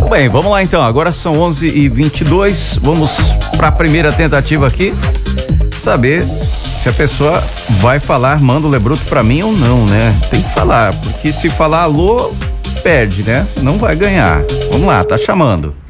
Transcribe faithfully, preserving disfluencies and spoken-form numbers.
Muito bem, vamos lá então. Agora são onze e vinte e dois. Vamos para a primeira tentativa aqui. Saber se a pessoa vai falar manda o Lebruto pra mim ou não, né? Tem que falar, porque se falar alô, perde, né? Não vai ganhar. Vamos lá, tá chamando.